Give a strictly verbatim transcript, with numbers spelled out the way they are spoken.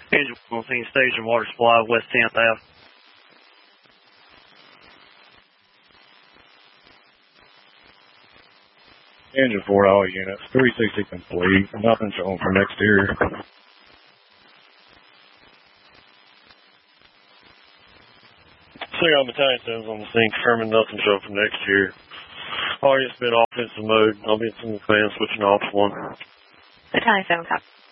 Engine on scene, station, water supply, West tenth Avenue. Engine for all units, three sixty complete, nothing showing from exterior. Signal battalion seven's on the scene, confirming nothing showing from next year. All units been offensive mode. I'll be in single command, switching off one. Battalion seven, copy.